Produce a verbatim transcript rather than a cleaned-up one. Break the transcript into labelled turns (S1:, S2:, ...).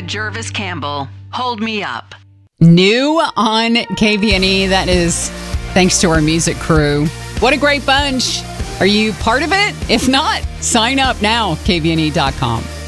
S1: with Jervis Campbell. Hold Me Up.
S2: New on K V N E. That is thanks to our music crew. What a great bunch. Are you part of it? If not, sign up now, K V N E dot com.